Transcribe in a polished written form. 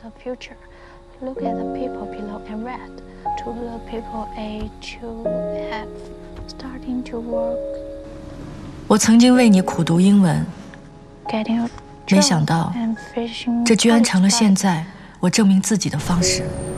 the future. Look at the people below and read. To the people age to have starting to work. 我曾经为你苦读英文， Getting a 没想到 and fishing 这居然成了现在我证明自己的方式。